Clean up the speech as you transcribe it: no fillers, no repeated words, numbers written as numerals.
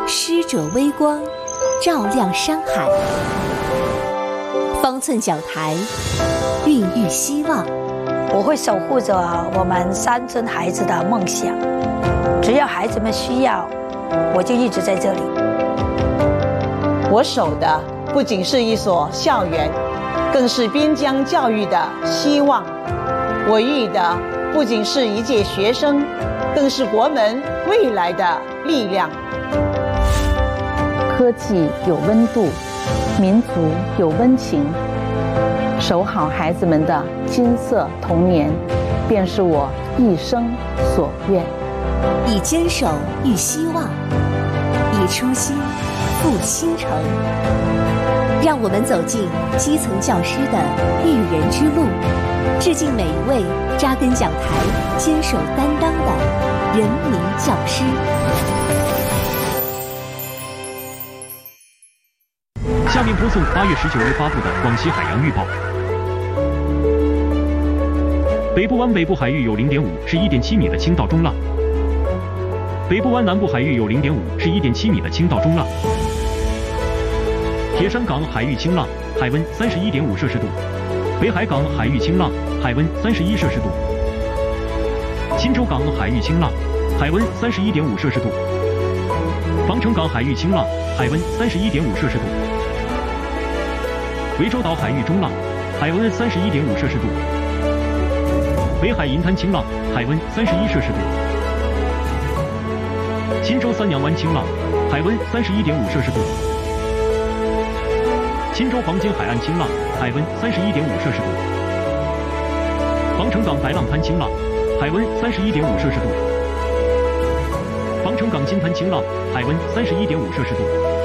施者微光，照亮山海。方寸讲台，孕育希望。 我会守护着我们3尊孩子的梦想，只要孩子们需要，我就一直在这里。 我守的不仅是一所校园，更是边疆教育的希望。我育的不仅是一届学生，更是国门未来的力量。 科技有温度，民族有温情，守好孩子们的金色童年，便是我一生所愿。 以坚守育希望，以初心复新城。让我们走进基层教师的育人之路，致敬每一位扎根讲台、坚守担当的人民教师。 下面播送8月19日发布的广西海洋预报。北部湾北部海域有0.5至1.7米的轻到中浪，北部湾南部海域有0.5至1.7米的轻到中浪。铁山港海域清浪，海温31.5摄氏度；北海港海域清浪，海温31摄氏度；钦州港海域清浪，海温31.5摄氏度；防城港海域清浪，海温31.5摄氏度；涠洲岛海域中浪，海温31.5摄氏度；北海银滩清浪，海温31摄氏度；钦州三娘湾清浪，海温31.5摄氏度；钦州黄金海岸清浪，海温31.5摄氏度；防城港白浪滩清浪，海温31.5摄氏度；防城港金滩清浪，海温31.5摄氏度。